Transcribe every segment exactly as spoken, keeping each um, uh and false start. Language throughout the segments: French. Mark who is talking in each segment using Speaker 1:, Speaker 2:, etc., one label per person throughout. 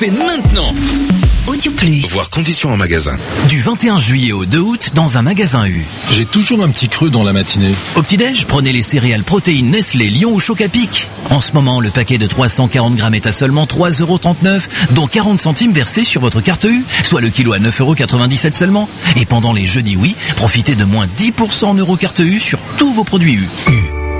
Speaker 1: C'est maintenant.
Speaker 2: Audio Plus.
Speaker 1: Voir conditions en magasin.
Speaker 3: Du vingt et un juillet au deux août dans un magasin U.
Speaker 4: J'ai toujours un petit creux dans la matinée.
Speaker 3: Au petit-déj, prenez les céréales protéines Nestlé, Lion ou Choc-à-Pic. En ce moment, le paquet de trois cent quarante grammes est à seulement trois euros trente-neuf, dont quarante centimes versés sur votre carte U, soit le kilo à neuf euros quatre-vingt-dix-sept seulement. Et pendant les jeudis oui, profitez de moins dix pour cent en euros carte U sur tous vos produits U.
Speaker 2: U.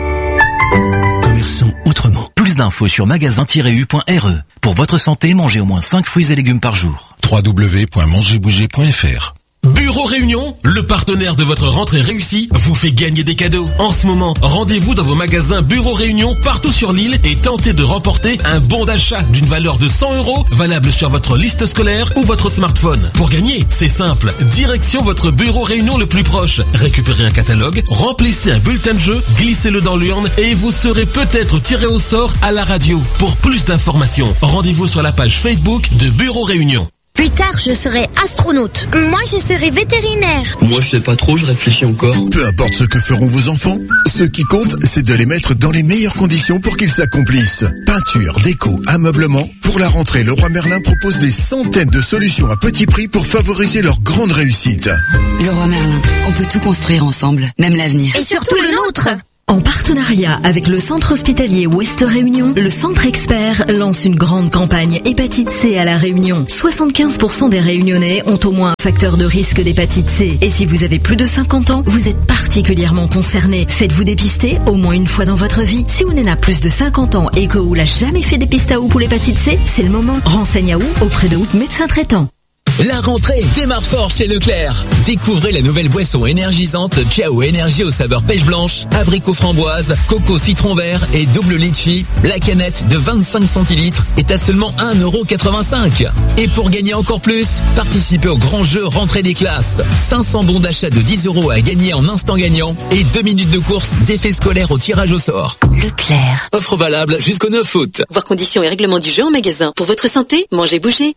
Speaker 2: Commerçons autrement.
Speaker 3: Plus d'infos sur magasin tiret u point r e. Pour votre santé, mangez au moins cinq fruits et légumes par jour.
Speaker 4: w w w point manger bouger point f r.
Speaker 5: Bureau Réunion, le partenaire de votre rentrée réussie, vous fait gagner des cadeaux. En ce moment, rendez-vous dans vos magasins Bureau Réunion partout sur l'île et tentez de remporter un bon d'achat d'une valeur de cent euros valable sur votre liste scolaire ou votre smartphone. Pour gagner, c'est simple. Direction votre Bureau Réunion le plus proche. Récupérez un catalogue, remplissez un bulletin de jeu, glissez-le dans l'urne et vous serez peut-être tiré au sort à la radio. Pour plus d'informations, rendez-vous sur la page Facebook de Bureau Réunion.
Speaker 6: Plus tard, je serai astronaute. Moi, je serai vétérinaire.
Speaker 7: Moi, je sais pas trop, je réfléchis encore.
Speaker 8: Peu importe ce que feront vos enfants, ce qui compte, c'est de les mettre dans les meilleures conditions pour qu'ils s'accomplissent. Peinture, déco, ameublement. Pour la rentrée, le Roi Merlin propose des centaines de solutions à petit prix pour favoriser leur grande réussite.
Speaker 2: Le Roi Merlin, on peut tout construire ensemble, même l'avenir.
Speaker 6: Et surtout le nôtre.
Speaker 9: En partenariat avec le centre hospitalier Ouest Réunion, le centre expert lance une grande campagne hépatite C à la Réunion. soixante-quinze pour cent des Réunionnais ont au moins un facteur de risque d'hépatite C. Et si vous avez plus de cinquante ans, vous êtes particulièrement concerné. Faites-vous dépister au moins une fois dans votre vie. Si vous n'êtes pas plus de cinquante ans et que vous n'avez jamais fait dépistage pour l'hépatite C, c'est le moment. Renseigne à où auprès de votre médecin traitant.
Speaker 10: La rentrée démarre fort chez Leclerc. Découvrez la nouvelle boisson énergisante Ciao Énergie aux saveurs pêche blanche, abricot framboise, coco citron vert et double litchi. La canette de vingt-cinq centilitres est à seulement un euro quatre-vingt-cinq. Et pour gagner encore plus, participez au grand jeu rentrée des classes. cinq cents bons d'achat de dix euros à gagner en instant gagnant et deux minutes de course d'effets scolaires au tirage au sort.
Speaker 2: Leclerc.
Speaker 10: Offre valable jusqu'au neuf août.
Speaker 2: Voir conditions et règlements du jeu en magasin. Pour votre santé, mangez bouger.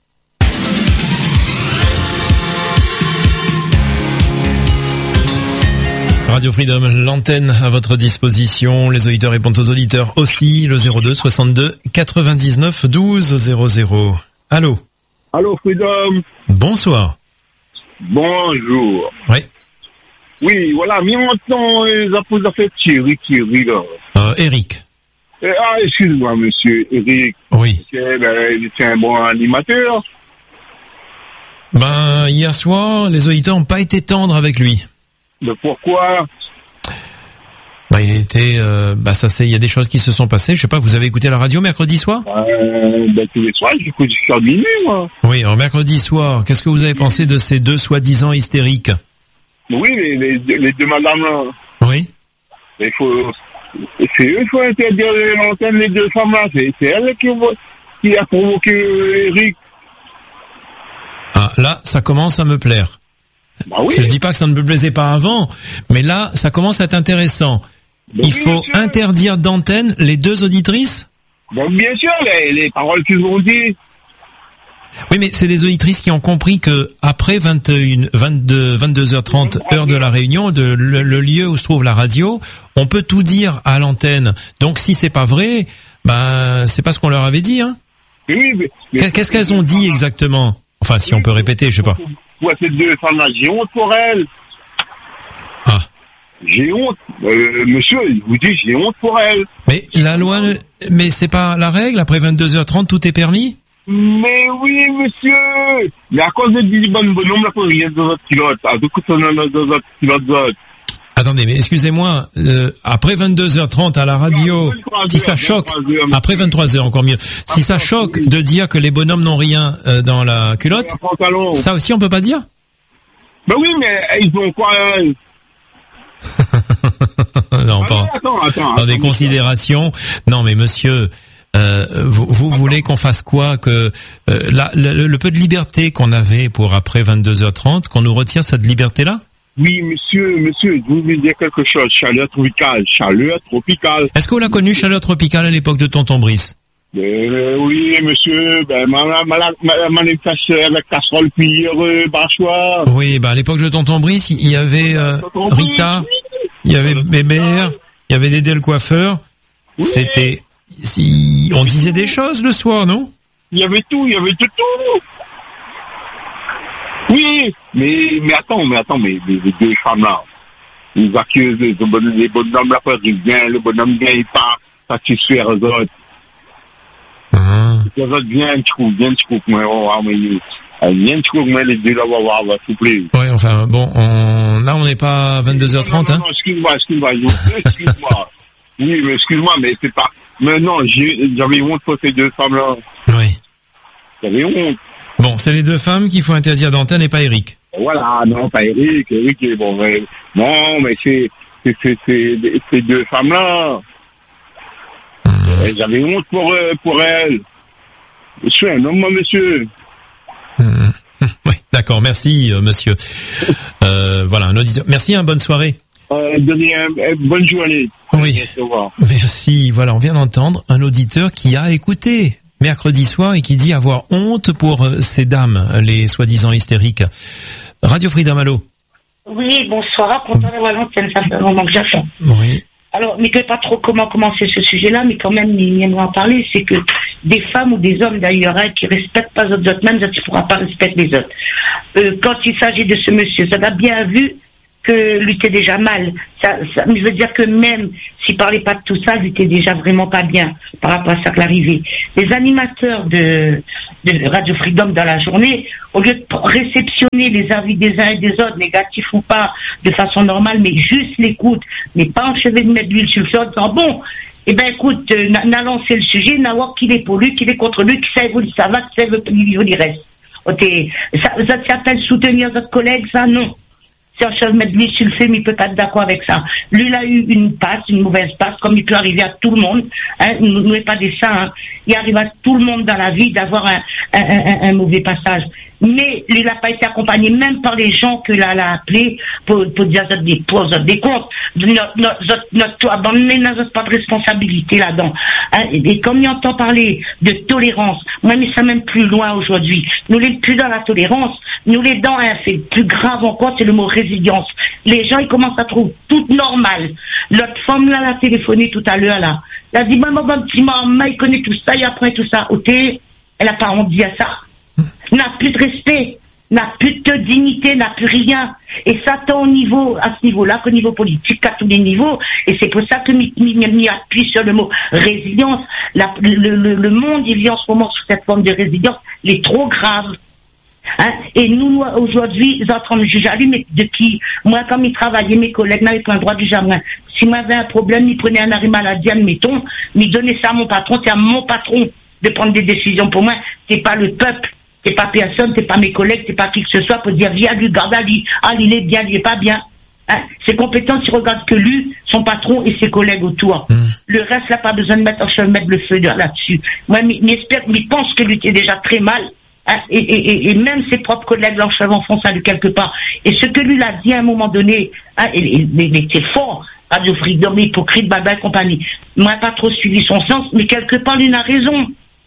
Speaker 11: Radio Freedom, l'antenne à votre disposition. Les auditeurs répondent aux auditeurs aussi. Le zéro deux soixante-deux quatre-vingt-dix-neuf douze zéro zéro. Allô.
Speaker 12: Allô Freedom.
Speaker 11: Bonsoir.
Speaker 12: Bonjour.
Speaker 11: Oui.
Speaker 12: Oui, voilà, mais maintenant, les apôtres ont fait Thierry, Thierry, là.
Speaker 11: Euh, Eric.
Speaker 12: Eh, ah, excuse-moi, monsieur Eric.
Speaker 11: Oui.
Speaker 12: C'est, ben, il était un bon animateur.
Speaker 11: Ben, hier soir, les auditeurs n'ont pas été tendres avec lui.
Speaker 12: Mais pourquoi?
Speaker 11: Bah, il était, euh, bah, ça c'est, il y a des choses qui se sont passées. Je sais pas, vous avez écouté la radio mercredi soir?
Speaker 12: Euh, ben, tous les soirs, j'écoute jusqu'à minuit, moi.
Speaker 11: Oui, alors mercredi soir, qu'est-ce que vous avez pensé de ces deux soi-disant hystériques?
Speaker 12: Oui, les, les, les deux madames, là.
Speaker 11: Oui.
Speaker 12: Il faut, c'est eux, il faut interdire l'antenne, les deux femmes, là. C'est, c'est elle qui, qui a provoqué Eric.
Speaker 11: Ah, là, ça commence à me plaire.
Speaker 12: Bah oui.
Speaker 11: Je dis pas que ça ne me plaisait pas avant, mais là, ça commence à être intéressant.
Speaker 12: Bah
Speaker 11: Il
Speaker 12: oui,
Speaker 11: faut
Speaker 12: monsieur.
Speaker 11: interdire d'antenne les deux auditrices?
Speaker 12: Bon, bien sûr, les, les paroles qu'ils ont dit.
Speaker 11: Oui, mais c'est les auditrices qui ont compris que après vingt et une, vingt-deux, vingt-deux heures trente, heure de la Réunion, de le, le lieu où se trouve la radio, on peut tout dire à l'antenne. Donc si c'est pas vrai, ben c'est pas ce qu'on leur avait dit, hein.
Speaker 12: Oui, mais, mais
Speaker 11: Qu'est-ce qu'elles ont dit exactement? Enfin, si on peut répéter, je sais pas.
Speaker 12: Ouais, ces deux femmes-là, j'ai honte pour elles.
Speaker 11: Ah.
Speaker 12: J'ai honte. Euh, monsieur, il vous dit, j'ai honte pour elles.
Speaker 11: Mais la loi, ne- mais c'est pas la règle. Après vingt-deux heures trente, tout est permis?
Speaker 12: Mais oui, monsieur. Mais à cause de dix bonnes bonhommes, là, il y a deux autres pilotes. À deux coups, on a deux autres pilotes d'autres.
Speaker 11: Attendez, mais excusez-moi, euh, après vingt-deux heures trente à la radio, si ça choque, après vingt-trois heures encore mieux, si ça choque de dire que les bonhommes n'ont rien euh, dans la culotte, ça aussi on peut pas dire?
Speaker 12: Ben oui, mais ils ont quoi? euh,
Speaker 11: Non, pas
Speaker 12: Attends, attends.
Speaker 11: dans des
Speaker 12: attends,
Speaker 11: considérations. Non, mais monsieur, euh, vous, vous voulez qu'on fasse quoi? Que euh, la, le, le peu de liberté qu'on avait pour après vingt-deux heures trente, qu'on nous retire cette liberté-là?
Speaker 12: Oui, monsieur, monsieur, je voulais dire quelque chose. Chaleur tropicale, chaleur tropicale.
Speaker 11: Est-ce qu'on l'a connu chaleur tropicale à l'époque de Tonton Brice?
Speaker 12: Euh, oui, monsieur, ben, ma, ma, ma, ma, ma, avec casserole, cuillère, euh, bâchoire.
Speaker 11: Oui, bah à l'époque de Tonton Brice, il y avait euh, Rita, il y avait Bébert, il y avait Dédé le coiffeur.
Speaker 12: Oui.
Speaker 11: C'était, si on disait des choses le soir, non?
Speaker 12: il y avait tout, il y avait tout, tout. Oui, mais, mais attends, mais attends, mais les, les deux femmes-là, ils accusent les, les bonhommes, là, parce qu'ils viennent, le bonhomme vient, il part, satisfaire aux autres.
Speaker 11: Mmh.
Speaker 12: Les autres viennent, tu trouves, viennent, tu trouves, mais, oh, mais, viennent, tu trouves, mais les deux, là, va voir, va, s'il vous plaît.
Speaker 11: Ouais, enfin, bon, on, là, on n'est pas à vingt-deux heures trente,
Speaker 12: non, non,
Speaker 11: hein.
Speaker 12: Non, excuse-moi, excuse-moi, excuse-moi. Oui, mais excuse-moi, mais c'est pas, mais non, j'ai, j'avais honte pour ces deux femmes-là.
Speaker 11: Oui.
Speaker 12: J'avais honte.
Speaker 11: Bon, c'est les deux femmes qu'il faut interdire d'antenne et pas Eric.
Speaker 12: Voilà, non, pas Eric. Eric est bon, mais non, mais c'est, c'est, c'est, c'est ces deux femmes-là. Mmh. J'avais honte pour, euh, pour elles. Je suis un homme, moi, monsieur.
Speaker 11: Mmh. Oui, d'accord, merci, euh, monsieur. euh, voilà, un auditeur. Merci, hein, bonne soirée.
Speaker 12: Euh, donnez un, euh, bonne journée.
Speaker 11: Oui. Merci. Voilà, on vient d'entendre un auditeur qui a écouté mercredi soir et qui dit avoir honte pour ces dames, les soi-disant hystériques. Radio Freedom, allô?
Speaker 1: Oui, bonsoir, content d'avoir l'antenne, ça fait un moment que j'attends.
Speaker 11: Oui.
Speaker 1: Alors, mais je ne sais pas trop comment commencer ce sujet-là, mais quand même, il aimerait en parler, c'est que des femmes ou des hommes d'ailleurs, hein, qui ne respectent pas les autres, même ça ne pourra pas respecter les autres. Euh, quand il s'agit de ce monsieur, ça a bien vu que lui était déjà mal. Ça, ça, je veux dire que même s'il parlait pas de tout ça, lui était déjà vraiment pas bien par rapport à ça qui l'arrivée. Les animateurs de, de Radio Freedom dans la journée, au lieu de réceptionner les avis des uns et des autres, négatifs ou pas, de façon normale, mais juste l'écoute, mais pas enchevêtré de mettre l'huile sur le feu en disant bon, eh ben écoute, euh, n'a lancé le sujet, n'a voir qu'il est pour lui, qu'il est contre lui, qu'il sait évoluer, ça va, qu'il sait évoluer le reste. Okay. Ça, ça s'appelle soutenir votre collègue, ça non. C'est un chose de mettre lui sur le fait, mais il peut pas être d'accord avec ça. Lui, il a eu une passe, une mauvaise passe, comme il peut arriver à tout le monde. Hein, nous n'est pas des saints. Hein. Il arrive à tout le monde dans la vie d'avoir un, un, un, un mauvais passage. Mais il n'a pas été accompagné même par les gens que là, l'a appelé pour, pour dire des pour des comptes. Notre, notre, notre, abandonner notre pas de responsabilité là-dedans. Hein, et, et comme il entend parler de tolérance, moi, mais ça même plus loin aujourd'hui. Nous les plus dans la tolérance, nous les dans un fait plus grave encore, c'est le mot résilience. Les gens, ils commencent à trouver tout normal. L'autre femme là, l'a téléphoné tout à l'heure là. Elle a dit, maman, mon petit maman, il connaît tout ça, il apprend tout ça. Ok, elle a pas honte de dire ça. N'a plus de respect, n'a plus de dignité, n'a plus rien. Et ça tant au niveau, à ce niveau-là, qu'au niveau politique, à tous les niveaux. Et c'est pour ça que m'y appuie sur le mot résilience. La, le, le, le monde, il vit en ce moment sous cette forme de résilience, il est trop grave. Hein? Et nous, aujourd'hui, ils sont en train de juger à lui, mais de qui? Moi, comme il travaillait, mes collègues n'avaient pas le droit de juger à moi. Si moi j'avais un problème, il prenait un arrêt maladie, admettons, il donnait ça à mon patron, c'est à mon patron de prendre des décisions pour moi. C'est pas le peuple, c'est pas personne, c'est pas mes collègues, c'est pas qui que ce soit pour dire, viens lui, garde à lui, ah, il est bien, il est pas bien. Hein? Ses compétences, il regarde que lui, son patron et ses collègues autour. Mmh. Le reste, là, pas besoin de mettre, je vais mettre le feu là-dessus. Moi, j'espère, mais pense que lui était déjà très mal. Hein, et, et, et même ses propres collègues l'enchevent font ça de quelque part. Et ce que lui l'a dit à un moment donné, hein, il, il, il était fort, Radio Freedom, hypocrite, baba et compagnie. Moi, pas trop suivi son sens, mais quelque part, il a raison.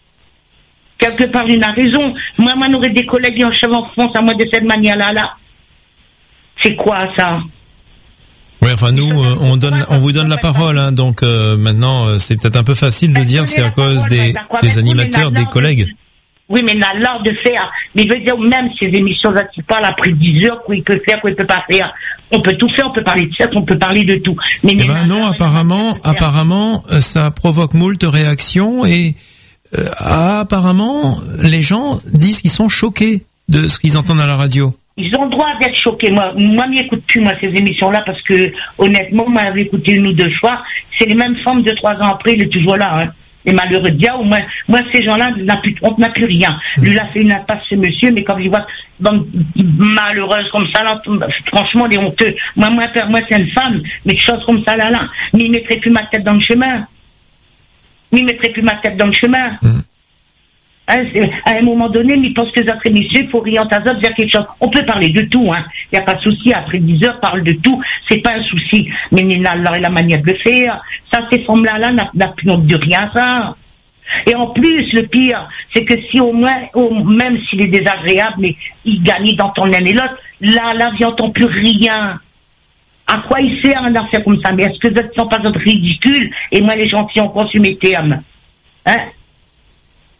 Speaker 1: Quelque part, il a raison. Moi, moi, j'aurais des collègues qui enchevent font à moi de cette manière-là, là. C'est quoi, ça?
Speaker 11: Oui, enfin, nous, euh, on donne, on vous donne la parole, hein, donc euh, maintenant, euh, c'est peut-être un peu facile de dire c'est à cause des, des animateurs, des collègues.
Speaker 1: Oui, mais il a l'art de faire. Mais je veux dire, même ces émissions, là, tu parles après dix heures, quoi il peut faire, quoi il peut pas faire. On peut tout faire, on peut parler de sexe, on peut parler de tout. Mais,
Speaker 11: eh ben non, apparemment, apparemment, ça provoque moult réactions et euh, apparemment, les gens disent qu'ils sont choqués de ce qu'ils entendent à la radio.
Speaker 1: Ils ont le droit d'être choqués. Moi, moi, m'y écoute plus, moi, ces émissions-là, parce que, honnêtement, moi, j'avais écouté une ou deux fois. C'est les mêmes femmes deux, trois ans après, il est toujours là, hein. Les malheureux diables, moi, moi, ces gens-là, on n'a plus rien. Lui, il a fait une impasse, ce monsieur, mais quand je vois, donc, malheureuse comme ça, là, franchement, il est honteux. Moi, moi, moi, c'est une femme, mais des choses comme ça, là, là. Mais il mettrait plus ma tête dans le chemin. Mais il mettrait plus ma tête dans le chemin. Mmh. Hein, à un moment donné, il pense que les autres émissions, il faut orienter à autres vers quelque chose. On peut parler de tout, hein. Il n'y a pas de souci. Après dix heures, parle de tout. C'est pas un souci. Mais il a la manière de le faire. Ça, ces femmes-là, là, n'a plus honte de rien, ça. Et en plus, le pire, c'est que si au moins, au, même s'il est désagréable, mais il gagne d'entendre l'un et l'autre, là, là, il n'entend plus rien. À quoi il sert un affaire comme ça? Mais est-ce que vous ne sont pas ridicule? Et moi, les gentils ont consumé terme. Hein?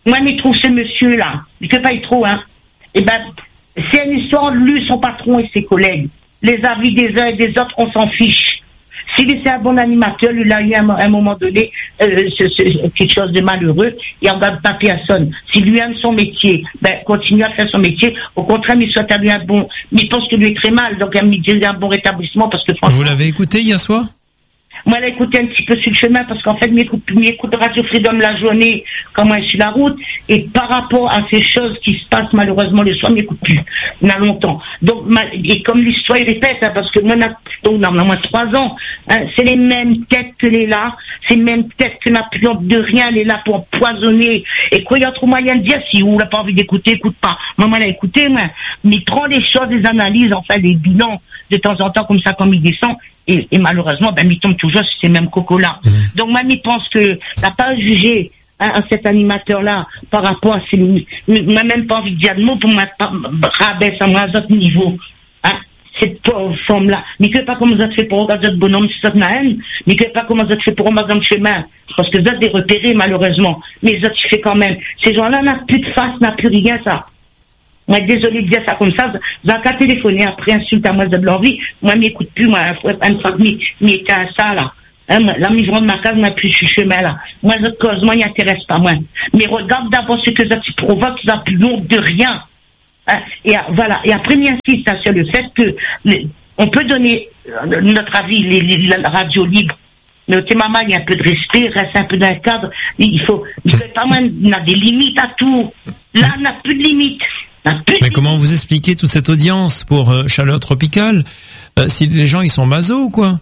Speaker 1: Moi, je trouve ce monsieur-là, il fait pas trop, hein. Eh ben, c'est une histoire de lui, son patron et ses collègues. Les avis des uns et des autres, on s'en fiche. S'il est un bon animateur, lui, il a eu à un moment donné euh, ce, ce, quelque chose de malheureux, il ne regarde pas personne. S'il lui aime son métier, ben, continue à faire son métier. Au contraire, il souhaite à lui un bon... Mais il pense que lui est très mal, donc il me dit un bon rétablissement, parce que franchement...
Speaker 11: Vous l'avez écouté hier soir?
Speaker 1: Moi, elle a écouté un petit peu sur le chemin parce qu'en fait, m'écoute, m'écoute Radio Freedom la journée quand moi je suis sur la route. Et par rapport à ces choses qui se passent malheureusement le soir, m'écoute plus. Il y a longtemps. Donc, et comme l'histoire il répète, hein, parce que moi, donc, on a moins trois ans, hein, c'est les mêmes têtes que les là, c'est les mêmes têtes que n'a plus honte de rien, elle est là pour empoisonner. Et quoi, il y a trop moyen de dire si vous n'avez pas envie d'écouter, écoute pas. Moi, moi, elle a écouté, moi. Mais il prend des choses, des analyses, enfin, des bilans de temps en temps, comme ça, comme il descend. Et, et malheureusement, ben, il tombe toujours sur ces mêmes cocos-là. Mmh. Donc, moi, je pense que n'a pas jugé hein, cet animateur-là par rapport à ces... Moi, même pas envie de dire de mots pour rabaisser à un autre niveau. Hein, cette pauvre femme-là. Mais que pas comment vous êtes fait pour regarder votre bonhomme, si ça n'a haine. Mais que pas comment vous êtes fait pour remarquer dans le chemin. Parce que vous êtes des repérés, malheureusement. Mais vous êtes fait quand même. Ces gens-là n'ont plus de face, n'ont plus rien, ça. Moi, désolé de dire ça comme ça. Vous avez qu'à téléphoner après, insulte à moi de l'envie. Moi, m'écoute plus, moi, une fois que m'y était à ça, là. Hein, la mise de ma case, n'a plus sur le chemin, là. Moi, cette cause, moi, n'y intéresse pas, moi. Mais regarde d'abord ce que ça te provoque, ça n'a plus honte de rien. Hein, et voilà. Et après, m'y insiste sur le fait que, les, on peut donner euh, notre avis, les, les, la radio libre. Mais au maman, il y a un peu de respect, reste un peu dans le cadre. Il faut, il faut pas, moi, on a des limites à tout. Là, on n'a plus de limites.
Speaker 11: Mais comment vous expliquez toute cette audience pour euh, Chaleur Tropicale euh, si les gens ils sont masos ou quoi?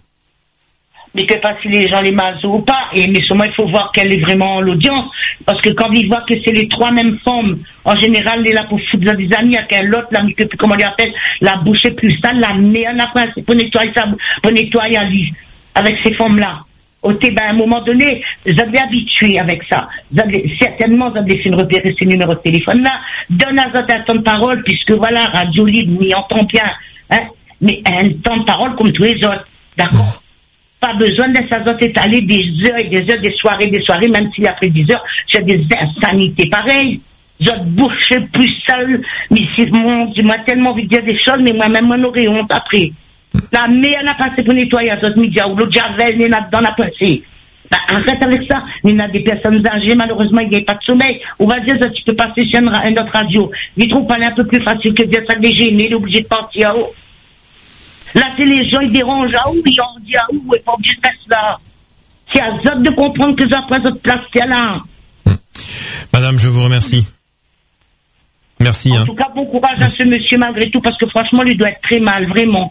Speaker 1: Mais que pas si les gens les masos ou pas. Et mais seulement il faut voir quelle est vraiment l'audience, parce que quand ils voient que c'est les trois mêmes femmes, en général, les là pour foutre des amis avec un l'autre, là, que comment on l'appelle, la bouche est plus sale, la meilleure la fin, c'est pour nettoyer ça, pour nettoyer à lui, avec ces femmes-là. Au ben, à un moment donné, vous avez habitué avec ça. Vous avez, certainement, vous avez fait repérer ces numéros de téléphone-là. Donne à votre un temps de parole, puisque voilà, Radio Libre, on y entend bien. Hein, mais un temps de parole comme tous les autres. D'accord? Pas besoin de ça autres étaler des heures et des heures, des soirées, des soirées, même s'il a fait dix heures, j'ai des insanités pareilles. J'ai bouche plus seule. Mais c'est mon, j'ai tellement envie de dire des choses, mais moi-même, moi, j'aurais honte après. La mère n'a passé pour nettoyer à ce média, ou l'autre javel n'est pas dans la pensée. Bah, arrête avec ça. Il y a des personnes âgées, malheureusement, il n'y a pas de sommeil. On va dire ça, tu peux passer sur une, une autre radio. Ils trouvent pas un peu plus facile que de dire ça que les gênés, il est obligé de partir à haut. Là, c'est les gens, ils dérangent à où, ils ont dit à où, et pas obligé de faire ça. C'est à eux de comprendre que ça prend votre place, c'est là.
Speaker 11: Madame, je vous remercie. Merci.
Speaker 1: En
Speaker 11: hein.
Speaker 1: tout cas, bon courage à ce monsieur, malgré tout, parce que franchement, lui doit être très mal, vraiment.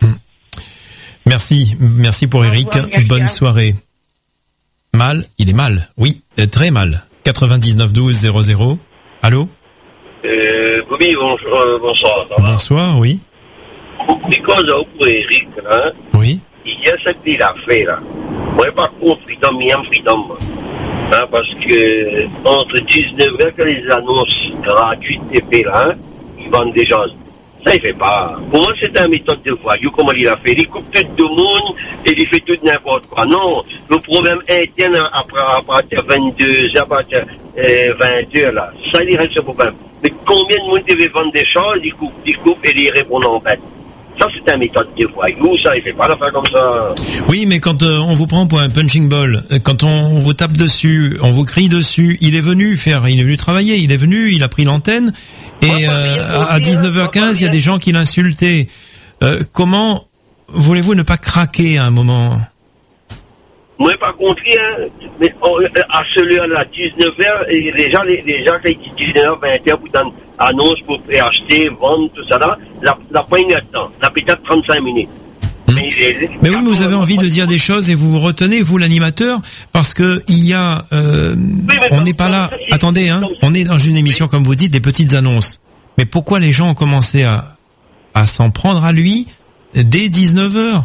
Speaker 11: Merci, merci pour Eric. Bonne soirée. Mal, il est mal, oui, très mal. quatre-vingt-dix-neuf douze zéro zéro. Allô?
Speaker 13: Euh, oui, bonjour, euh, bonsoir.
Speaker 11: Bonsoir, oui.
Speaker 13: Mais quand j'ai pour Eric, hein,
Speaker 11: oui.
Speaker 13: Il y a ce qu'il a fait, là. Moi, par contre, freedom, il y a un freedom. Hein, parce que, entre dix-neuf heures, que les annonces gratuites et payées, là, ils vendent des gens. Ça, il fait pas. Pour moi, c'est une méthode de voyou, comment il a fait. Il coupe tout le monde et il fait tout n'importe quoi. Non, le problème interne, après, à partir de vingt-deux heures, à partir de vingt heures, là, ça, il reste ce problème. Mais combien de monde devait vendre des choses, il coupe, il coupe et il répond en fait. Ça, c'est une méthode de voyou, ça, il fait pas l'affaire comme ça.
Speaker 11: Oui, mais quand euh, on vous prend pour un punching ball, quand on vous tape dessus, on vous crie dessus, il est venu faire, il est venu travailler, il est venu, il a pris l'antenne, et euh, à dix-neuf heures quinze, il y a des gens qui l'insultaient. Euh, comment voulez-vous ne pas craquer à un moment?
Speaker 13: Moi, pas compris, hein, mais on, à celui-là, dix-neuf heures, et les gens, les, les gens qui disent dix-neuf heures, vingt heures, pour une annonce pour acheter, vendre, tout ça là, la, la pas une heure de temps, la peut-être trente-cinq minutes.
Speaker 11: Mmh. Mais, les, mais oui, mais vous avez envie de dire des choses et vous vous retenez, vous l'animateur, parce que il y a, euh, oui, on n'est pas là, attendez, hein, on est dans une émission, comme vous dites, des petites annonces. Mais pourquoi les gens ont commencé à, à s'en prendre à lui dès dix-neuf heures?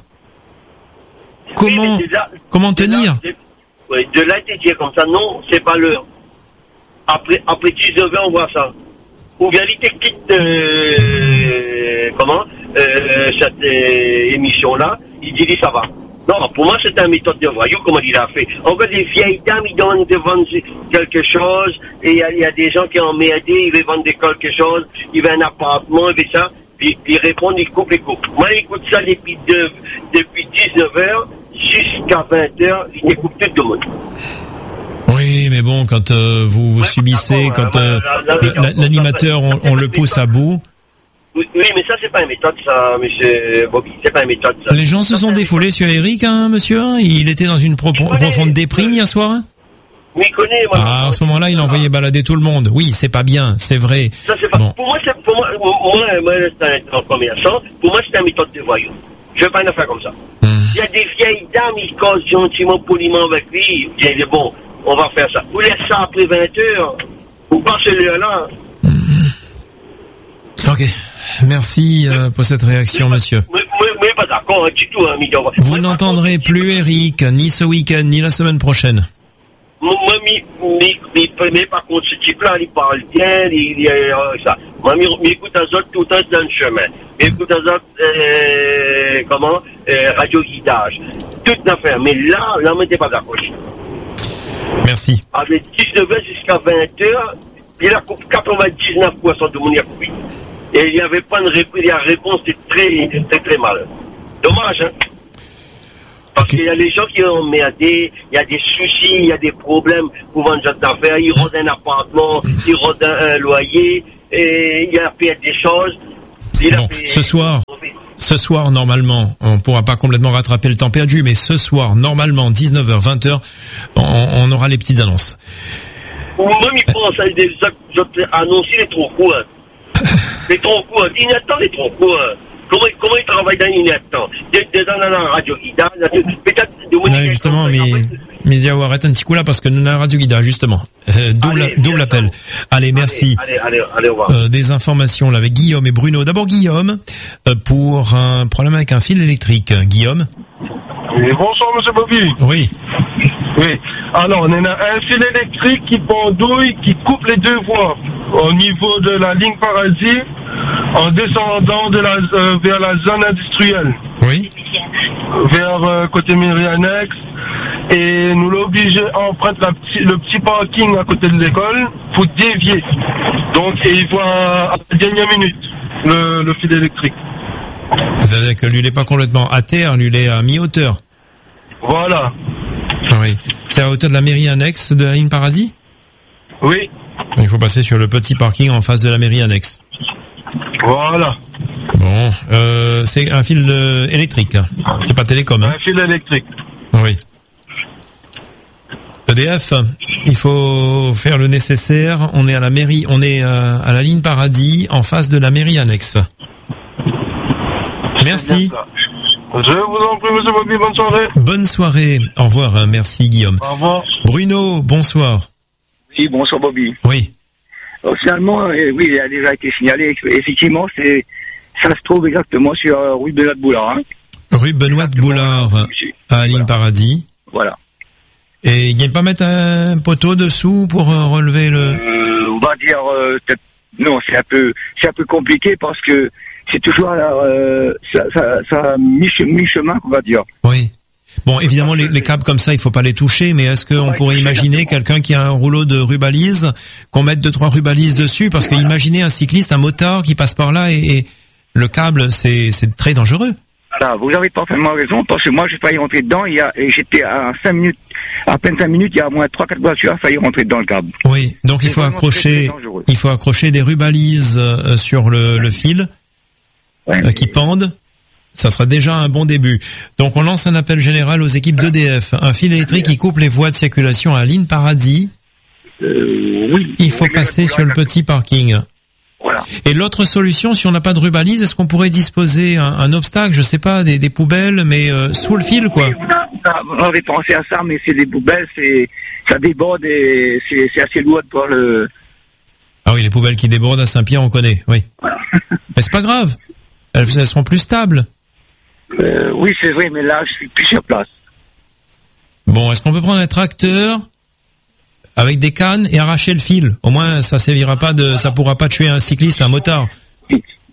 Speaker 11: Comment, oui, là, comment tenir?
Speaker 13: De là, oui, de là, tu dis comme ça, non, c'est pas l'heure. Après, après dix-neuf heures, on voit ça. Ou bien il te quitte, euh, comment, euh, cette euh, émission-là, il dit, ça va. Non, pour moi, c'est un méthode de voyou, comme il a fait. Encore des vieilles dames, ils donnent de vendre quelque chose, et il y, y a des gens qui ont emmerdé, ils veulent vendre quelque chose, ils veulent un appartement, ils veulent ça, puis ils répondent, ils coupent, ils coupent. Moi, j'écoute ça depuis, de, depuis dix-neuf heures jusqu'à vingt heures, ils découpent tout le monde.
Speaker 11: Oui, mais bon, quand euh, vous, vous ouais, subissez, quand euh, l'animateur, on, on le pousse à bout...
Speaker 13: Oui, mais ça, c'est pas une méthode, ça, monsieur Bobby. C'est pas une méthode, ça.
Speaker 11: Les gens se sont défoulés sur Eric, hein, monsieur. Il était dans une pro- profonde déprime hier soir. Hein.
Speaker 13: Oui, il connaît, moi.
Speaker 11: Ah, à ce moment-là, il envoyait balader tout le monde. Oui, c'est pas bien, c'est vrai.
Speaker 13: Ça, c'est pas, bon. Pour moi, c'est, pour moi, moi, moi, c'est un commerçant. Pour moi, c'est une méthode de voyou. Je veux pas une affaire comme ça. Hum. Il y a des vieilles dames, ils causent gentiment, poliment avec lui. Il dit, bon, on va faire ça. Vous laissez ça après vingt heures. Ou pas celui-là.
Speaker 11: Hum. Ok. Merci euh, pour cette réaction,
Speaker 13: mais,
Speaker 11: monsieur.
Speaker 13: Mais, mais, mais pas d'accord, hein, du tout, hein, Miguel.
Speaker 11: Vous moi, n'entendrez contre, plus Eric, ni ce week-end, ni la semaine prochaine.
Speaker 13: Moi, mais, mais, mais, mais par contre, ce type-là, il parle bien, il, il euh, ça. Moi, mais écoute à autres tout le temps dans le chemin. Mais écoute à autres, euh, comment, euh, radio-guidage. Toute l'affaire. Mais là, là, on n'était pas d'accord.
Speaker 11: Merci.
Speaker 13: Avec dix-neuf heures jusqu'à vingt heures, il a coupé quatre-vingt-dix-neuf pour cent de mon coupé. Et il n'y avait pas de réponse, la réponse était très, très, très mal. Dommage, hein. Parce okay. qu'il y a les gens qui ont emmerdé, il y a des soucis, il y a des problèmes pour vendre cette affaire, ils rodent un appartement, ils rodent un, un loyer, et il y a fait des choses. Il
Speaker 11: bon,
Speaker 13: a fait...
Speaker 11: ce soir, ce soir, normalement, on ne pourra pas complètement rattraper le temps perdu, mais ce soir, normalement, dix-neuf heures, vingt heures, on, on aura les petites annonces.
Speaker 13: Moi, je pense à des annonces, il est trop court. Les troncs courts, l'inattent les troncs courts. Comment, comment ils travaillent dans l'inattent? Des dans la radio guida, peut-être de
Speaker 11: non, justement, mais, mais Yao, arrête un petit coup là parce que nous, la radio guida, justement. Euh, double, double appel. Allez, merci.
Speaker 13: Allez, allez, allez, allez au revoir.
Speaker 11: Euh, des informations là avec Guillaume et Bruno. D'abord, Guillaume, euh, pour un problème avec un fil électrique. Guillaume.
Speaker 14: Oui, bonsoir, monsieur Bobby.
Speaker 11: Oui.
Speaker 14: Oui. Alors, on a un fil électrique qui pendouille, qui coupe les deux voies au niveau de la ligne Paradis en descendant de la, euh, vers la zone industrielle.
Speaker 11: Oui.
Speaker 14: Vers euh, côté mairie annexe. Et nous l'obligé à emprunter la petit, le petit parking à côté de l'école pour dévier. Donc, et il voit à la dernière minute le, le fil électrique.
Speaker 11: C'est-à-dire que lui, il n'est pas complètement à terre, lui, il est à mi-hauteur.
Speaker 14: Voilà.
Speaker 11: Oui. C'est à hauteur de la mairie annexe de la ligne Paradis ?
Speaker 14: Oui.
Speaker 11: Il faut passer sur le petit parking en face de la mairie annexe.
Speaker 14: Voilà.
Speaker 11: Bon, euh, c'est un fil euh, électrique. C'est pas télécom. Hein.
Speaker 14: Un fil électrique.
Speaker 11: Oui. E D F, il faut faire le nécessaire. On est à la mairie, on est à, à la ligne Paradis, en face de la mairie annexe. Merci.
Speaker 14: Je vous en prie, monsieur Bobby, bonne soirée.
Speaker 11: Bonne soirée. Au revoir. Merci, Guillaume.
Speaker 14: Au revoir.
Speaker 11: Bruno, bonsoir.
Speaker 15: Oui, bonsoir, Bobby.
Speaker 11: Oui.
Speaker 15: Alors, finalement, euh, oui, il a déjà été signalé. Effectivement, c'est, ça se trouve exactement sur euh, rue Benoît de Boulard. Hein.
Speaker 11: Rue Benoît de Boulard, à la ligne voilà. Paradis.
Speaker 15: Voilà.
Speaker 11: Et il n'y a pas mettre un poteau dessous pour euh, relever le...
Speaker 15: Euh, on va dire, euh, non, c'est un peu, c'est un peu compliqué parce que c'est toujours euh, ça, ça, ça mi-chemin, on va dire.
Speaker 11: Oui. Bon, évidemment, les, les câbles comme ça, il faut pas les toucher, mais est-ce qu'on ouais, pourrait imaginer quelqu'un qui a un rouleau de rubalise, qu'on mette deux, trois rubalises dessus, parce que imaginez un cycliste, un motard qui passe par là et, et le câble, c'est, c'est très dangereux.
Speaker 15: Voilà, vous avez parfaitement raison, parce que moi, j'ai failli rentrer dedans, il y a, et j'étais à cinq minutes, à peine cinq minutes, il y a au moins trois, quatre voitures à failli rentrer dedans le câble.
Speaker 11: Oui, donc c'est il faut accrocher, très, très il faut accrocher des rubalises euh, sur le, le fil, ouais, euh, qui pendent. Ça sera déjà un bon début. Donc on lance un appel général aux équipes d'E D F. Un fil électrique qui coupe les voies de circulation à la ligne Paradis.
Speaker 15: Euh, oui.
Speaker 11: Il faut passer sur le petit parking.
Speaker 15: Voilà.
Speaker 11: Et l'autre solution, si on n'a pas de rubalise, est-ce qu'on pourrait disposer un, un obstacle, je sais pas, des, des poubelles, mais euh, sous le fil, quoi.
Speaker 15: Oui, on avait pensé à ça, mais c'est des poubelles, c'est ça déborde et c'est, c'est assez lourd pour le...
Speaker 11: Ah oui, les poubelles qui débordent à Saint-Pierre, on connaît, oui.
Speaker 15: Voilà.
Speaker 11: Mais c'est pas grave. Elles, elles seront plus stables.
Speaker 15: Euh, oui, c'est vrai, mais là, je suis plus sur place.
Speaker 11: Bon, est-ce qu'on peut prendre un tracteur avec des cannes et arracher le fil? Au moins, ça servira pas de, ça pourra pas tuer un cycliste, un motard.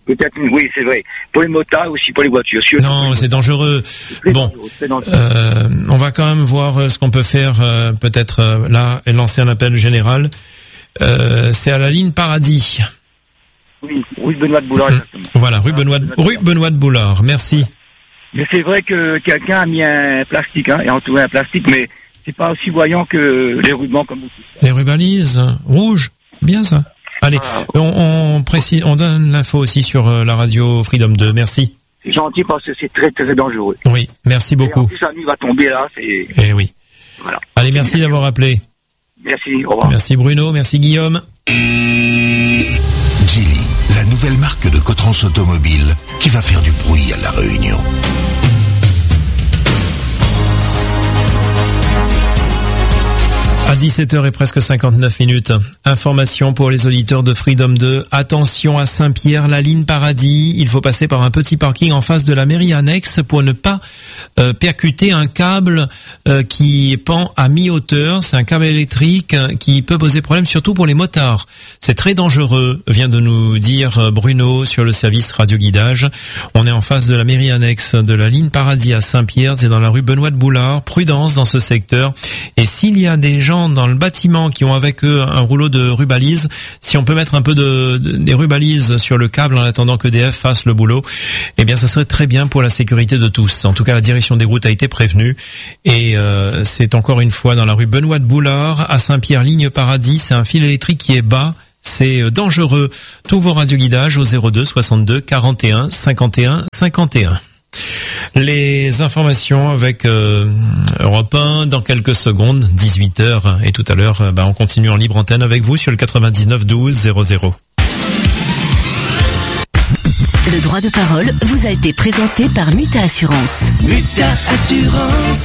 Speaker 15: Peut-être, oui, c'est vrai. Pour les motards aussi pour les voitures. Si
Speaker 11: non, c'est dangereux. C'est bon, dangereux, c'est dangereux. Euh, on va quand même voir ce qu'on peut faire, euh, peut-être euh, là, et lancer un appel général. Euh, c'est à la ligne Paradis.
Speaker 15: Oui, rue Benoît de Boulard, exactement.
Speaker 11: Voilà, rue Benoît de, rue Benoît de Boulard. Merci.
Speaker 15: Mais c'est vrai que quelqu'un a mis un plastique, hein, et entouré un plastique, mais c'est pas aussi voyant que les rubans comme vous dites.
Speaker 11: Les rubalises rouges, bien ça. Allez, ah, on, on précise, on donne l'info aussi sur euh, la radio Freedom deux. Merci.
Speaker 15: C'est gentil parce que c'est très très dangereux.
Speaker 11: Oui, merci beaucoup. Et en
Speaker 15: plus, la nuit va tomber là. C'est...
Speaker 11: Eh oui. Voilà. Allez, merci d'avoir appelé.
Speaker 15: Merci. Au revoir.
Speaker 11: Merci Bruno, merci Guillaume.
Speaker 8: Geely, la nouvelle marque de Cotrans Automobile qui va faire du bruit à La Réunion.
Speaker 11: À dix-sept heures et presque cinquante-neuf minutes. Information pour les auditeurs de Freedom deux. Attention à Saint-Pierre, la ligne Paradis. Il faut passer par un petit parking en face de la mairie annexe pour ne pas euh, percuter un câble euh, qui pend à mi-hauteur. C'est un câble électrique qui peut poser problème surtout pour les motards. C'est très dangereux, vient de nous dire Bruno sur le service radio guidage. On est en face de la mairie annexe de la ligne Paradis à Saint-Pierre. C'est dans la rue Benoît de Boulard. Prudence dans ce secteur. Et s'il y a des gens dans le bâtiment qui ont avec eux un rouleau de rubalise, si on peut mettre un peu de, de des rubalises sur le câble en attendant que D F fasse le boulot, eh bien ça serait très bien pour la sécurité de tous. En tout cas, la direction des routes a été prévenue et euh, c'est encore une fois dans la rue Benoît de Boulard à Saint-Pierre, ligne Paradis. C'est un fil électrique qui est bas. C'est dangereux. Tous vos radioguidages au zéro deux soixante-deux quarante et un cinquante et un cinquante et un. Les informations avec euh, Europe un dans quelques secondes, dix-huit heures. Et tout à l'heure, euh, bah, on continue en libre antenne avec vous sur le quatre-vingt-dix-neuf douze zéro zéro.
Speaker 9: Le droit de parole vous a été présenté par Muta Assurance.
Speaker 16: Muta Assurance.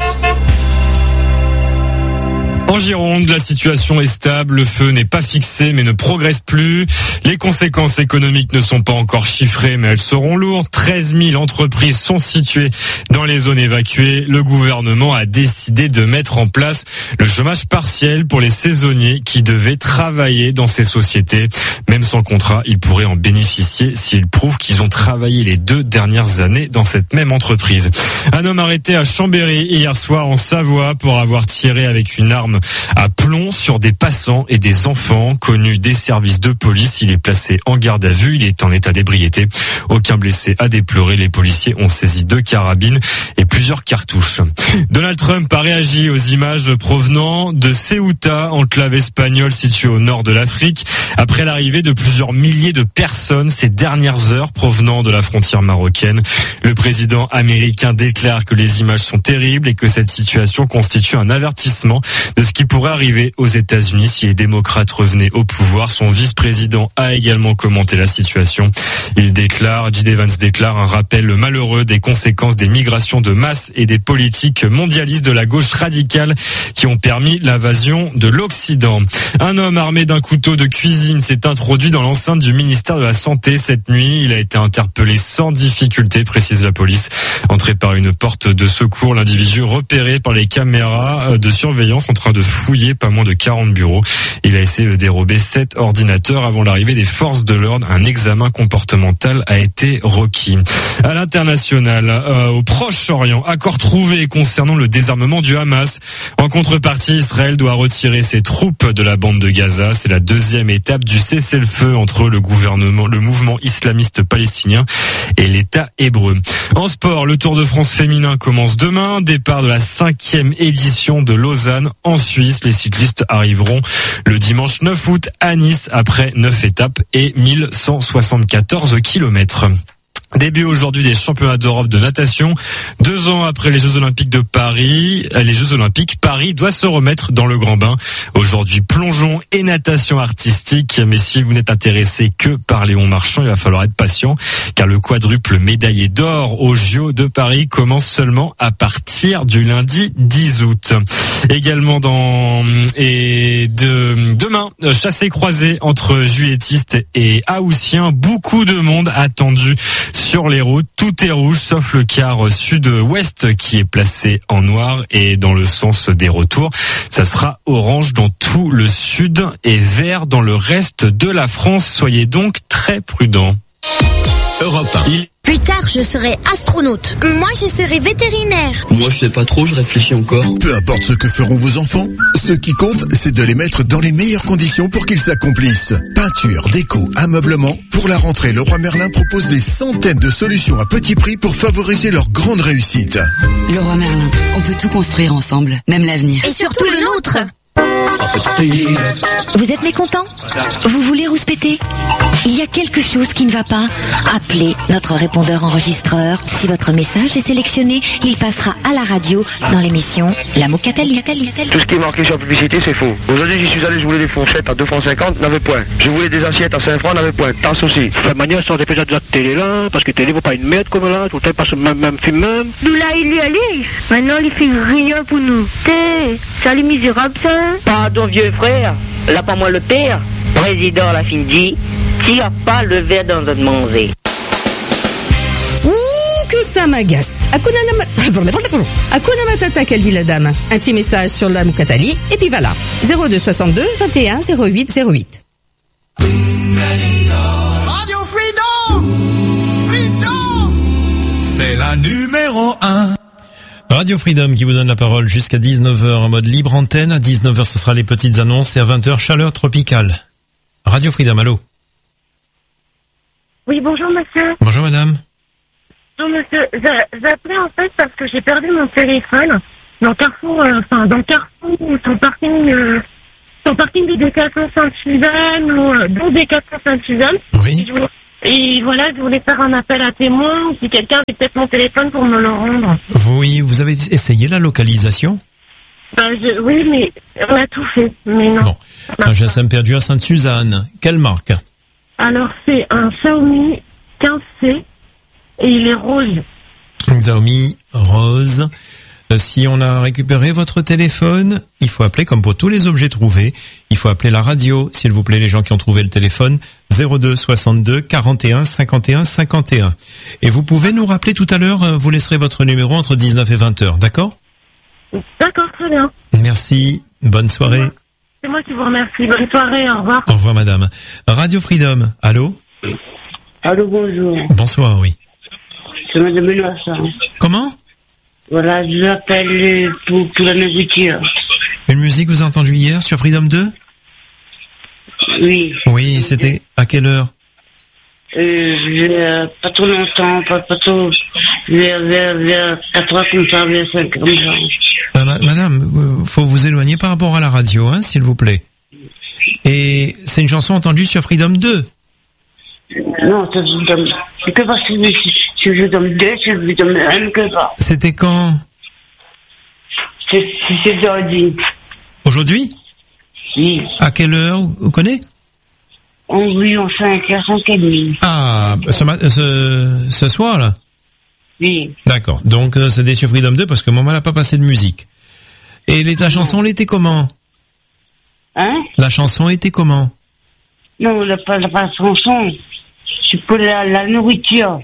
Speaker 16: En Gironde, la situation est stable, le feu n'est pas fixé mais ne progresse plus. Les conséquences économiques ne sont pas encore chiffrées mais elles seront lourdes. treize mille entreprises sont situées dans les zones évacuées. Le gouvernement a décidé de mettre en place le chômage partiel pour les saisonniers qui devaient travailler dans ces sociétés. Même sans contrat, ils pourraient en bénéficier s'ils prouvent qu'ils ont travaillé les deux dernières années dans cette même entreprise. Un homme arrêté à Chambéry hier soir en Savoie pour avoir tiré avec une arme à plomb sur des passants et des enfants. Connu des services de police, il est placé en garde à vue. Il est en état d'ébriété. Aucun blessé à déplorer. Les policiers ont saisi deux carabines et plusieurs cartouches. Donald Trump a réagi aux images provenant de Ceuta, enclave espagnole située au nord de l'Afrique, après l'arrivée de plusieurs milliers de personnes ces dernières heures provenant de la frontière marocaine. Le président américain déclare que les images sont terribles et que cette situation constitue un avertissement de ce qui pourrait arriver aux États-Unis si les démocrates revenaient au pouvoir. Son vice-président a également commenté la situation. Il déclare, J D Vance déclare un rappel malheureux des conséquences des migrations de masse et des politiques mondialistes de la gauche radicale qui ont permis l'invasion de l'Occident. Un homme armé d'un couteau de cuisine s'est introduit dans l'enceinte du ministère de la Santé cette nuit. Il a été interpellé sans difficulté, précise la police. Entré par une porte de secours, l'individu repéré par les caméras de surveillance en train de fouiller pas moins de quarante bureaux. Il a essayé de dérober sept ordinateurs avant l'arrivée des forces de l'ordre. Un examen comportemental a été requis. À l'international, euh, au Proche-Orient, accord trouvé concernant le désarmement du Hamas. En contrepartie, Israël doit retirer ses troupes de la bande de Gaza. C'est la deuxième étape du cessez-le-feu entre le gouvernement, le mouvement islamiste palestinien et l'État hébreu. En sport, le Tour de France féminin commence demain. Départ de la cinquième édition de Lausanne en Suisse. Les cyclistes arriveront le dimanche neuf août à Nice après neuf étapes et mille cent soixante-quatorze kilomètres. Début aujourd'hui des championnats d'Europe de natation. Deux ans après les Jeux Olympiques de Paris, les Jeux Olympiques, Paris doit se remettre dans le grand bain. Aujourd'hui, plongeon et natation artistique. Mais si vous n'êtes intéressé que par Léon Marchand, il va falloir être patient, car le quadruple médaillé d'or aux J O de Paris commence seulement à partir du lundi dix août. Également dans et de demain, chassé-croisé entre juilletistes et haussiens. Beaucoup de monde attendu sur les routes. Tout est rouge sauf le quart sud-ouest qui est placé en noir, et dans le sens des retours, ça sera orange dans tout le sud et vert dans le reste de la France. Soyez donc très prudents.
Speaker 10: Europe un. Il...
Speaker 6: Plus tard, je serai astronaute. Moi, je serai vétérinaire.
Speaker 7: Moi, je sais pas trop, je réfléchis encore.
Speaker 8: Peu importe ce que feront vos enfants, ce qui compte, c'est de les mettre dans les meilleures conditions pour qu'ils s'accomplissent. Peinture, déco, ameublement. Pour la rentrée, Leroy Merlin propose des centaines de solutions à petit prix pour favoriser leur grande réussite.
Speaker 2: Leroy Merlin, on peut tout construire ensemble, même l'avenir.
Speaker 6: Et surtout le nôtre.
Speaker 17: Vous êtes mécontent? Vous voulez rouspéter? Il y a quelque chose qui ne va pas? Appelez notre répondeur enregistreur. Si votre message est sélectionné, il passera à la radio dans l'émission La Mocatali.
Speaker 18: Tout ce qui est marqué sur la publicité, c'est faux. Aujourd'hui, j'y suis allé, je voulais des fourchettes à deux francs cinquante, n'avait point. Je voulais des assiettes à cinq francs, n'avait point. Tasse aussi. De toute manière, ça déjà de la télé là, parce que télé vaut pas une merde comme là, tout le temps passe le même, même film même.
Speaker 19: Nous là, il y allait. Maintenant, il fait rien pour nous. T'es, ça les misérables, ça.
Speaker 20: Pardon, vieux frère. Là, pas moi le père. Président la fin dit, tire pas le verre dans notre manger.
Speaker 21: Ouh, que ça m'agace. Hakuna Hakuna Matata, qu'elle dit la dame. Un petit message sur la Mukatali, et puis voilà. zéro deux soixante-deux vingt et un zéro huit zéro huit.
Speaker 22: Radio Freedom! Freedom!
Speaker 3: C'est la numéro un.
Speaker 11: Radio Freedom qui vous donne la parole jusqu'à dix-neuf heures en mode libre antenne. À dix-neuf heures, ce sera les petites annonces et à vingt heures, chaleur tropicale. Radio Freedom, allô?
Speaker 23: Oui, bonjour monsieur.
Speaker 11: Bonjour madame.
Speaker 23: Bonjour monsieur. J'appelais en fait parce que j'ai perdu mon téléphone dans Carrefour, euh, enfin dans Carrefour, son parking, euh, son parking de Décathlon Sainte-Suzanne ou euh, dans Décathlon Sainte-Suzanne.
Speaker 11: Oui.
Speaker 23: Et, voulais, et voilà, je voulais faire un appel à témoin. Si quelqu'un avait peut-être mon téléphone pour me le rendre.
Speaker 11: Oui, vous avez essayé la localisation?
Speaker 23: Ben, je, oui, mais on a tout fait, mais non.
Speaker 11: Bon, un G S M perdu à Sainte-Suzanne. Quelle marque?
Speaker 23: Alors c'est un Xiaomi quinze C et il est rose.
Speaker 11: Xiaomi rose. Si on a récupéré votre téléphone, il faut appeler, comme pour tous les objets trouvés, il faut appeler la radio, s'il vous plaît, les gens qui ont trouvé le téléphone, zéro deux soixante-deux quarante et un cinquante et un cinquante et un. Et vous pouvez nous rappeler tout à l'heure, vous laisserez votre numéro entre dix-neuf et vingt heures, d'accord?
Speaker 23: D'accord, très bien.
Speaker 11: Merci, bonne soirée.
Speaker 23: C'est moi qui vous remercie. Bonne soirée, au revoir.
Speaker 11: Au revoir madame. Radio Freedom, allô?
Speaker 1: Allô, bonjour.
Speaker 11: Bonsoir, oui.
Speaker 1: C'est madame Benoît.
Speaker 11: Comment?
Speaker 1: Voilà, je l'appelle pour, pour la nourriture.
Speaker 11: Une musique que vous avez entendue hier sur Freedom deux?
Speaker 1: Oui.
Speaker 11: Oui, c'était à quelle heure?
Speaker 1: Euh, vers, pas trop longtemps, pas, pas trop, vers, vers, vers quatre heures comme ça, vers cinq comme ça.
Speaker 11: Euh, ma- madame, euh, faut vous éloigner par rapport à la radio, hein, s'il vous plaît. Et c'est une chanson entendue sur Freedom deux?
Speaker 1: Non, c'est Freedom. C'est que parce que c'est Freedom deux, c'est Freedom un que pas.
Speaker 11: C'était quand?
Speaker 1: C'est, c'est aujourd'hui.
Speaker 11: Aujourd'hui?
Speaker 1: Oui.
Speaker 11: À quelle heure, vous connaissez?
Speaker 1: On oui, on cinq heures, cinq et demi.
Speaker 11: Ah, ce, ma- ce, ce soir, là?
Speaker 1: Oui.
Speaker 11: D'accord. Donc, euh, c'est sur Freedom deux parce que maman n'a pas passé de musique. Et les, la chanson, elle était comment?
Speaker 1: Hein?
Speaker 11: La chanson était comment?
Speaker 1: Non, la, pas la chanson. C'est pour la, la nourriture.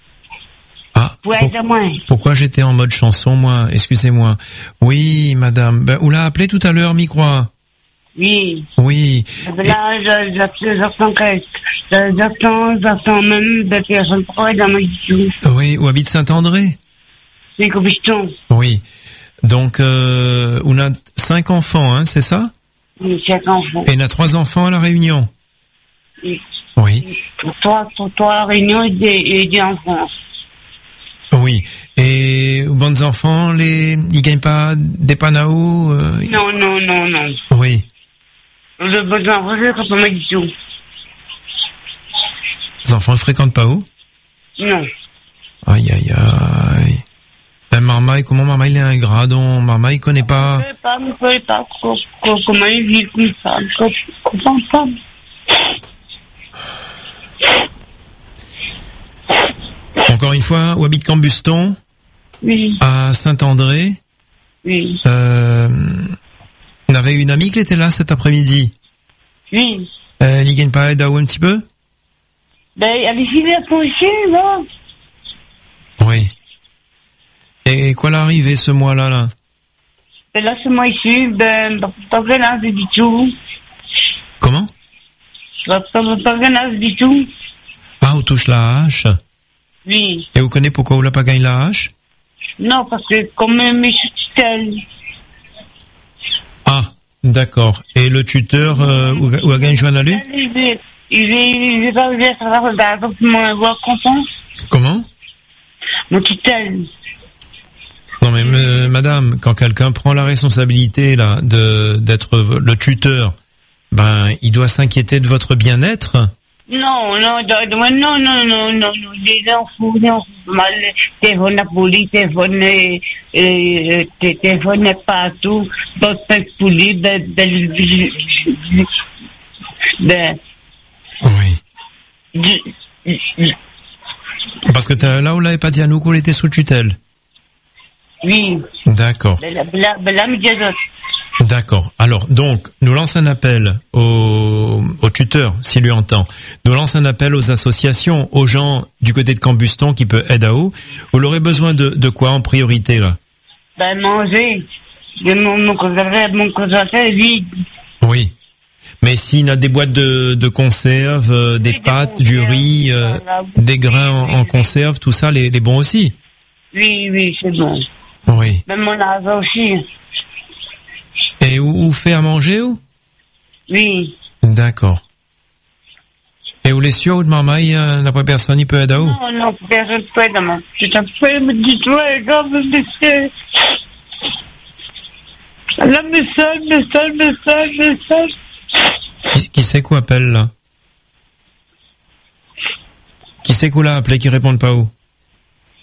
Speaker 11: Ah.
Speaker 1: Pour aider à moi.
Speaker 11: Pourquoi j'étais en mode chanson, moi? Excusez-moi. Oui, madame. Ben, vous l'a appelé tout à l'heure, Microix?
Speaker 1: Oui.
Speaker 11: Oui.
Speaker 1: Là, j'attends que, j'attends, j'attends même des personnes pour aider à moi du tout.
Speaker 11: Oui, ou habite Saint-André?
Speaker 1: C'est Copiston.
Speaker 11: Oui. Donc, euh, on a cinq enfants, hein, c'est ça?
Speaker 1: Oui, cinq enfants.
Speaker 11: Et on a trois enfants à La Réunion?
Speaker 1: Oui.
Speaker 11: Oui.
Speaker 1: Pour toi, pour toi, la Réunion et des, et des enfants.
Speaker 11: Oui. Et aux bons enfants, les, ils gagnent pas des panao? Euh...
Speaker 1: Non, non, non, non.
Speaker 11: Oui.
Speaker 1: Le bon enfant, c'est quand on m'a dit tout.
Speaker 11: Les enfants ne fréquentent pas où?
Speaker 1: Non.
Speaker 11: Aïe, aïe, aïe. Ben, Marmaille, comment Marmaille, il est ingrat, donc Marmaille, il connaît pas.
Speaker 1: Je ne sais pas, je ne sais pas comment il vit comme ça. Je ne comprends pas.
Speaker 11: Encore une fois, où habite Cambuston?
Speaker 1: Oui.
Speaker 11: À Saint-André?
Speaker 1: Oui.
Speaker 11: Euh, on avait une amie qui était là cet après-midi.
Speaker 1: Oui.
Speaker 11: Euh, elle y gagne pas d'aide un petit peu?
Speaker 1: Ben, elle est filée à Ponchier, là.
Speaker 11: Oui. Et quoi l'est arrivé ce mois-là, là?
Speaker 1: Ben là, ce mois-ci, ben, pas grand du tout.
Speaker 11: Comment?
Speaker 1: Pas, pas, pas grand du tout.
Speaker 11: Ah, touche la hache?
Speaker 1: Oui.
Speaker 11: Et vous connaissez pourquoi vous n'avez pas gagné la hache?
Speaker 1: Non, parce que comme mes tutelles.
Speaker 11: Ah, d'accord. Et le tuteur, euh, où, où a gagné Joanne-Allu?
Speaker 1: Il est, il est, il est pas arrivé à savoir mon voix confiance.
Speaker 11: Comment?
Speaker 1: Mon tutelle.
Speaker 11: Non mais euh, madame, quand quelqu'un prend la responsabilité là de d'être le tuteur, ben il doit s'inquiéter de votre bien-être.
Speaker 1: Non, non, non, non, non, non, non, les enfants, les enfants, mal, téléphone à police, téléphone, euh, téléphone partout, dans cinq police, de, de, de,
Speaker 11: Oui. Parce que là, vous l'avez pas dit à nous qu'on était sous tutelle.
Speaker 1: Oui.
Speaker 11: D'accord. D'accord. Alors, donc, nous lance un appel au, au tuteur, s'il lui entend. Nous lance un appel aux associations, aux gens du côté de Cambuston qui peut aider à où. Vous l'aurez besoin de, de quoi en priorité, là?
Speaker 1: Ben, manger. De mon, mon conservateur, mon conservateur est vide.
Speaker 11: Oui. Mais s'il y a des boîtes de, de conserve, euh, des oui, pâtes, des du riz, euh, des grains en, en conserve, tout ça, les, les bons aussi?
Speaker 1: Oui, oui, c'est bon.
Speaker 11: Oui.
Speaker 1: Même mon argent aussi.
Speaker 11: Et où, où fait à manger, où?
Speaker 1: Oui.
Speaker 11: D'accord. Et où les sûr, où de maman, il n'a pas personne, il peut aider à où?
Speaker 1: Non, non, personne peut aider à moi. Je t'en prie, me dis-toi, regarde, me dis là, message, message, message, message.
Speaker 11: Qui, qui c'est qu'on appelle, là? Qui c'est qu'on l'a appelé, qui répond pas où?